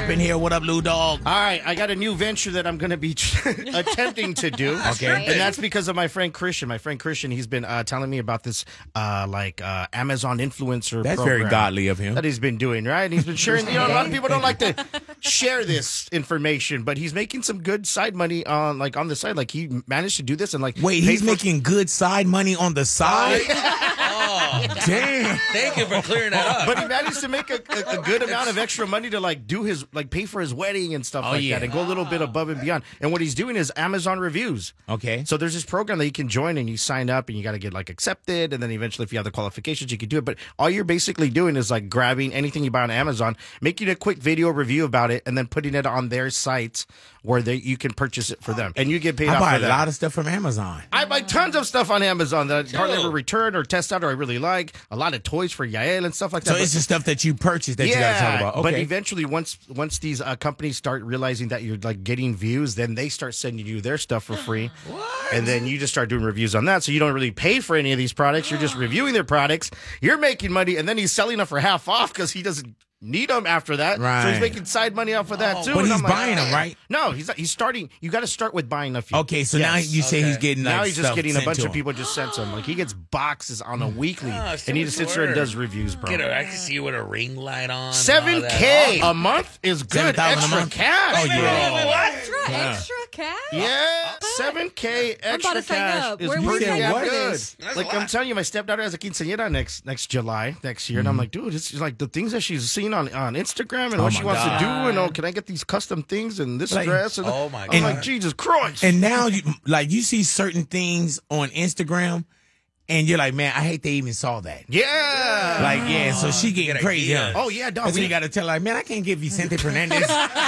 up in here. What up, Lou Dog? All right, I got a new venture that I'm going to be attempting to do. Okay. And that's because of my friend Christian. My friend Christian, he's been telling me about this Amazon influencer That's program very godly of him. that he's been doing, right? And he's been sharing, a lot of people don't like to share this information, but he's making some good side money on the side. Like, he managed to do this and Wait, he's making good side money on the side? Damn. Thank you for clearing that up. But he managed to make a good amount of extra money to do his pay for his wedding and stuff that, and go a little bit above and beyond. And what he's doing is Amazon reviews. Okay. So there's this program that you can join, and you sign up, and you got to get accepted, and then eventually, if you have the qualifications, you can do it. But all you're basically doing is grabbing anything you buy on Amazon, making a quick video review about it, and then putting it on their site where you can purchase it for them, and you get paid I off buy for a that. lot of stuff from Amazon. I buy tons of stuff on Amazon that I hardly ever return or test out or I really like. A lot of toys for Yael and stuff like that. So it's the stuff that you purchased that you got to talk about. Okay. But eventually, once these companies start realizing that you're getting views, then they start sending you their stuff for free. What? And then you just start doing reviews on that. So you don't really pay for any of these products. You're just reviewing their products. You're making money, and then he's selling them for half off because he doesn't need them after that. Right. So he's making side money off of that too. But And he's I'm like, buying them, right? No, he's starting. You got to start with buying a few. Okay, so now you say he's getting Now he's just stuff getting a sent bunch to of him. people just sent to him. He gets boxes on a weekly, so and he much just sits there and work. does reviews, bro. I can see you with a ring light on. $7K a month is good. 7,000 a Extra month? cash. Oh, yeah. Extra cash? Yeah, $7K I'm about extra to sign cash up. is Where we pretty sign damn up for good. this? That's Like, a lot. I'm telling you, my stepdaughter has a quinceañera next July, next year, and I'm like, dude, it's like the things that she's seen on Instagram and what my she wants to do, God. and can I get these custom things and this Like, dress? And oh my I'm God. like, Jesus Christ. And now you see certain things on Instagram, and you're like, man, I hate they even saw that. Yeah. So she getting Good crazy. idea. Huh? Oh, yeah, dog. That's when you got to tell her, like, man, I can't give Vicente Fernandez.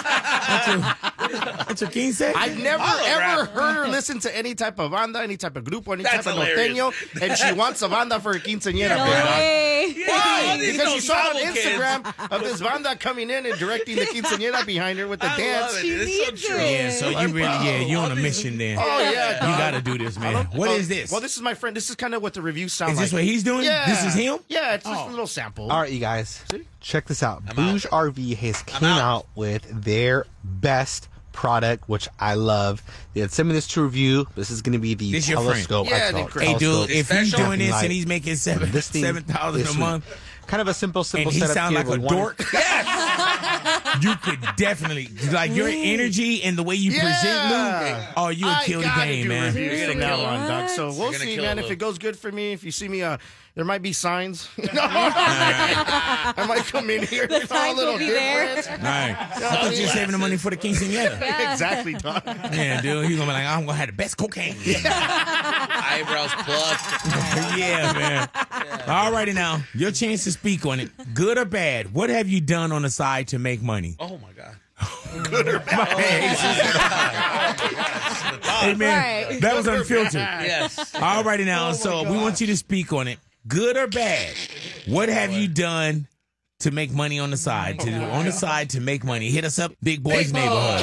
That's your quince. I've never ever rap. heard her listen to any type of banda, any type of grupo, any That's type of hilarious. norteño, and she wants a banda for her quinceañera. No bro, dog. way. Why? these Because she those saw on tribal kids. Instagram of this banda coming in and directing the quinceañera behind her with the I dance. love it. She It's needs so true. it. Yeah, so you really, you're on a mission then. Oh, yeah, You dog. got to do this, man. What is this? Well, this is my friend. This is kind of what the reviews sound Is like. this what he's doing? Yeah. This is him? Yeah, it's just a little sample. All right, you guys, check this out. I'm Bouge out. RV has came out with their best product, which I love. They had sent me this to review. This is going to be the This your friend? telescope. Yeah, I call they it crazy. Hey, dude, telescope. if he's Special. doing this Light. and he's making This thing 7,000 is a sweet. month, Kind of a simple and he setup sound here like a with one- dork, you could definitely, like, your energy and the way you present, Yeah. Luke, oh, you would kill the gotta game, do man. reviews You're from gonna now kill on, it. Doc. So we'll gonna see, kill man. it, If Luke. it goes good for me, if you see me, there might be signs. I might come in here. The It's all a signs little will be there. different. Right. I was just saving the money for the quinceañera. Exactly, Doc. Yeah, dude, he's going to be like, I'm going to have the best cocaine. Eyebrows plucked. Yeah, man. All righty now, your chance to speak on it. Good or bad, what have you done on the side to make money? Oh my God. Hey, man, Right. that was unfiltered. Yes. All righty now, so we want you to speak on it. Good or bad, what have you done to make money on the side? To make money? Hit us up, Big Boys Neighborhood.